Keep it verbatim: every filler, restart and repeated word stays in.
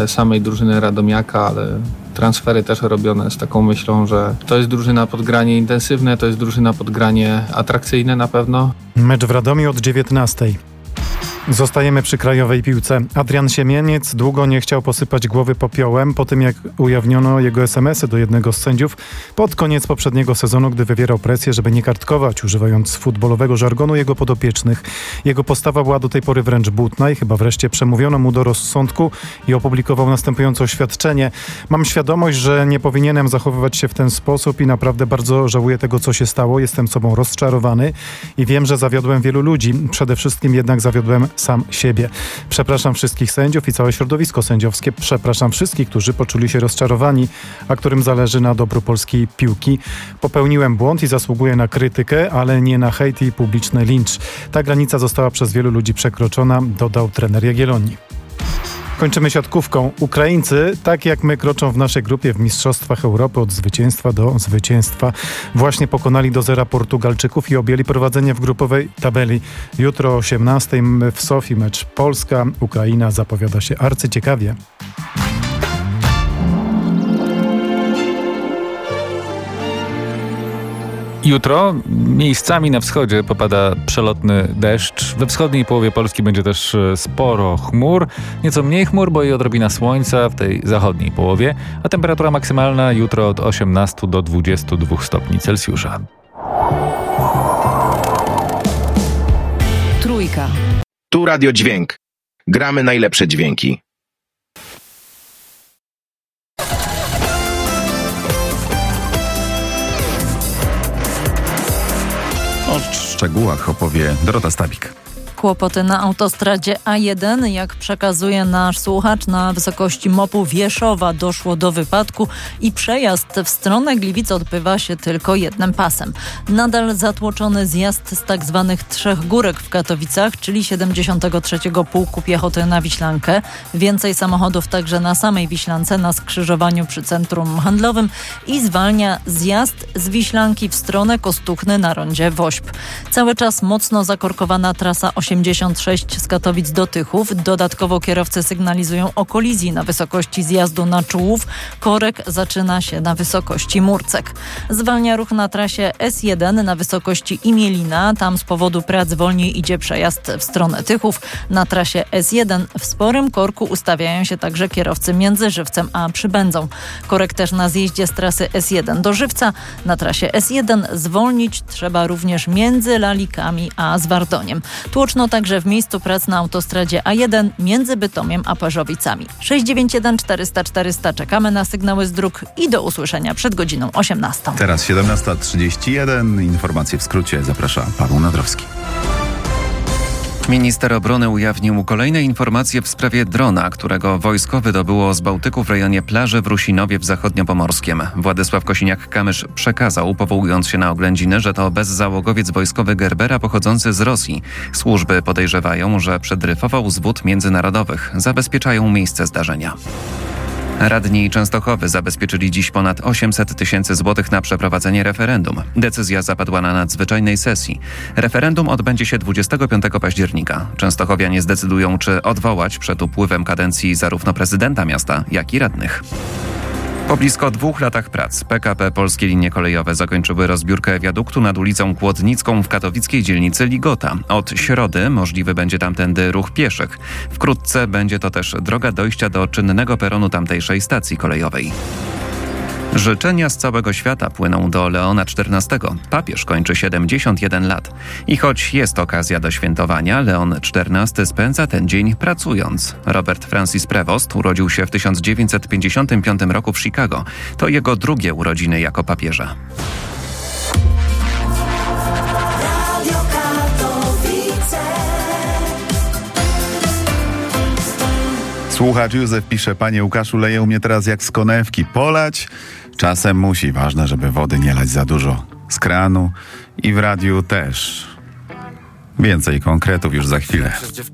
samej drużyny Radomiaka, ale transfery też robione z taką myślą, że to jest drużyna pod granie intensywne, to jest drużyna pod granie atrakcyjne na pewno. Mecz w Radomiu od dziewiętnastej. Zostajemy przy krajowej piłce. Adrian Siemieniec długo nie chciał posypać głowy popiołem po tym, jak ujawniono jego es em esy do jednego z sędziów pod koniec poprzedniego sezonu, gdy wywierał presję, żeby nie kartkować, używając futbolowego żargonu jego podopiecznych. Jego postawa była do tej pory wręcz butna i chyba wreszcie przemówiono mu do rozsądku i opublikował następujące oświadczenie. Mam świadomość, że nie powinienem zachowywać się w ten sposób i naprawdę bardzo żałuję tego, co się stało. Jestem sobą rozczarowany i wiem, że zawiodłem wielu ludzi. Przede wszystkim jednak zawiodłem sam siebie. Przepraszam wszystkich sędziów i całe środowisko sędziowskie. Przepraszam wszystkich, którzy poczuli się rozczarowani, a którym zależy na dobru polskiej piłki. Popełniłem błąd i zasługuję na krytykę, ale nie na hejt i publiczny lincz. Ta granica została przez wielu ludzi przekroczona, dodał trener Jagiellonii. Kończymy siatkówką. Ukraińcy, tak jak my, kroczą w naszej grupie w Mistrzostwach Europy od zwycięstwa do zwycięstwa. Właśnie pokonali do zera Portugalczyków i objęli prowadzenie w grupowej tabeli. Jutro o osiemnastej w Sofii mecz Polska-Ukraina. Zapowiada się arcyciekawie. Jutro miejscami na wschodzie popada przelotny deszcz. We wschodniej połowie Polski będzie też sporo chmur. Nieco mniej chmur, bo i odrobina słońca w tej zachodniej połowie. A temperatura maksymalna jutro od osiemnastu do dwudziestu dwóch stopni Celsjusza. Trójka. Tu Radio Dźwięk. Gramy najlepsze dźwięki. O szczegółach opowie Dorota Stabik. Kłopoty na autostradzie A jeden. Jak przekazuje nasz słuchacz, na wysokości mopu Wieszowa doszło do wypadku i przejazd w stronę Gliwic odbywa się tylko jednym pasem. Nadal zatłoczony zjazd z tak zwanych Trzech Górek w Katowicach, czyli siedemdziesiątego trzeciego Pułku Piechoty na Wiślankę. Więcej samochodów także na samej Wiślance, na skrzyżowaniu przy centrum handlowym i zwalnia zjazd z Wiślanki w stronę Kostuchny na rondzie Wośp. Cały czas mocno zakorkowana trasa osiemdziesiąt sześć z Katowic do Tychów. Dodatkowo kierowcy sygnalizują o kolizji na wysokości zjazdu na Czułów. Korek zaczyna się na wysokości Murcek. Zwalnia ruch na trasie S jeden na wysokości Imielina. Tam z powodu prac wolniej idzie przejazd w stronę Tychów. Na trasie S jeden w sporym korku ustawiają się także kierowcy między Żywcem a Przybędzą. Korek też na zjeździe z trasy S jeden do Żywca. Na trasie S jeden zwolnić trzeba również między Lalikami a Zwardoniem. Tłoczno także w miejscu prac na autostradzie A jeden między Bytomiem a Parzowicami. sześć dziewięć jeden czterysta czterysta. Czekamy na sygnały z dróg i do usłyszenia przed godziną osiemnastą. Teraz siedemnasta trzydzieści jeden. Informacje w skrócie. Zaprasza Paweł Nadrowski. Minister obrony ujawnił kolejne informacje w sprawie drona, którego wojsko wydobyło z Bałtyku w rejonie plaży w Rusinowie w Zachodniopomorskiem. Władysław Kosiniak-Kamysz przekazał, powołując się na oględziny, że to bezzałogowiec wojskowy Gerbera pochodzący z Rosji. Służby podejrzewają, że przedryfował z wód międzynarodowych. Zabezpieczają miejsce zdarzenia. Radni Częstochowy zabezpieczyli dziś ponad osiemset tysięcy złotych na przeprowadzenie referendum. Decyzja zapadła na nadzwyczajnej sesji. Referendum odbędzie się dwudziestego piątego października. Częstochowianie zdecydują, czy odwołać przed upływem kadencji zarówno prezydenta miasta, jak i radnych. Po blisko dwóch latach prac P K P Polskie Linie Kolejowe zakończyły rozbiórkę wiaduktu nad ulicą Kłodnicką w katowickiej dzielnicy Ligota. Od środy możliwy będzie tamtędy ruch pieszych. Wkrótce będzie to też droga dojścia do czynnego peronu tamtejszej stacji kolejowej. Życzenia z całego świata płyną do Leona czternastego. Papież kończy siedemdziesiąt jeden lat. I choć jest okazja do świętowania, Leon czternasty spędza ten dzień pracując. Robert Francis Prevost urodził się w tysiąc dziewięćset pięćdziesiątym piątym roku w Chicago. To jego drugie urodziny jako papieża. Słuchacz Józef pisze: Panie Łukaszu, leje u mnie teraz jak z konewki. Polać czasem musi. Ważne, żeby wody nie lać za dużo z kranu i w radiu też. Więcej konkretów już za chwilę.